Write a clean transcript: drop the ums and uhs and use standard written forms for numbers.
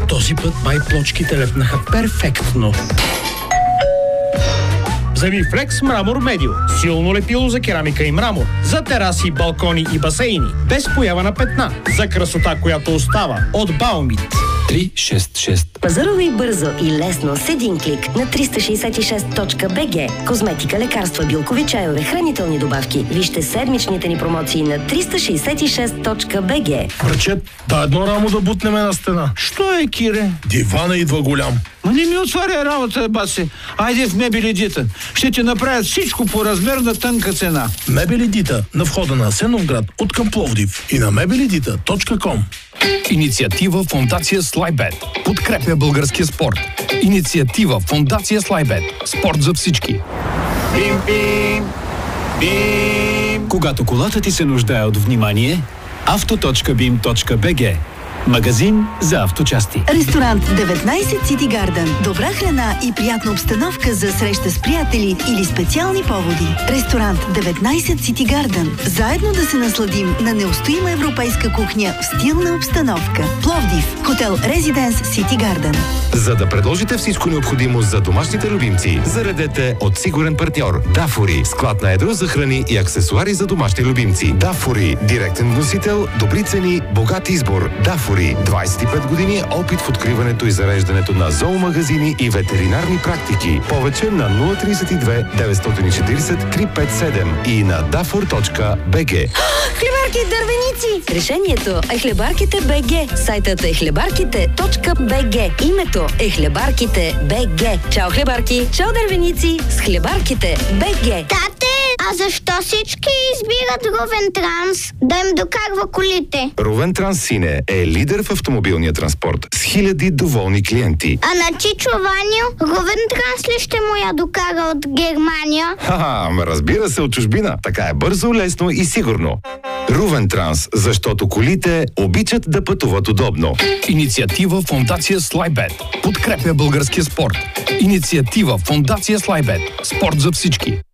Този път май плочките лепнаха перфектно. Вземи Flex Мрамор Медио. Силно лепило за керамика и мрамор. За тераси, балкони и басейни. Без поява на петна. За красота, която остава. От Баумит. 366. Пазарувай бързо и лесно с един клик на 366.bg. Козметика, лекарства, билкови чайове, хранителни добавки. Вижте седмичните ни промоции на 366.bg. Брачет, да едно рамо да бутнем на стена. Що е, Кире? Дивана идва голям. Ма не ми отваря работа, баси. Айде в Мебели Дита. Ще ти направят всичко по размер на тънка цена. Мебели Дита на входа на Асеновград от към Пловдив и на mebelidita.com. Инициатива Фондация Слайбет. Подкрепя българския спорт. Инициатива Фондация Слайбет. Спорт за всички. Бим-бим! Бим! Когато колата ти се нуждае от внимание, auto.bim.bg. Магазин за авточасти. Ресторант 19 City Garden. Добра храна и приятна обстановка за среща с приятели или специални поводи. Ресторант 19 City Garden. Заедно да се насладим на неустоима европейска кухня в стилна обстановка. Пловдив. Хотел Резиденс City Garden. За да предложите всичко необходимо за домашните любимци, заредете от сигурен партньор Дафори. Склад на едро за храни и аксесуари за домашни любимци. Дафори. Директен вносител, добри цени, богат избор. Дафори. 25 години опит в откриването и зареждането на зоомагазини и ветеринарни практики. Повече на 032 940 357 и на dafor.bg. Хлебарки и дървеници! Решението е Хлебарките БГ. Сайтът е хлебарките.bg. Името е Хлебарките БГ. Чао хлебарки! Чао дървеници! С Хлебарките БГ. Тате, а защо всички избират Рувен Транс да им докарва колите? Рувен Транс Сине е лидер в автомобилния транспорт с хиляди доволни клиенти. А на Чичо Ваню, Рувен Транс ли ще му я докара от Германия? Ха-ха, разбира се, от чужбина. Така е бързо, лесно и сигурно. Рувен Транс, защото колите обичат да пътуват удобно. Инициатива Фондация Слайбет. Подкрепя българския спорт. Инициатива Фондация Слайбет. Спорт за всички.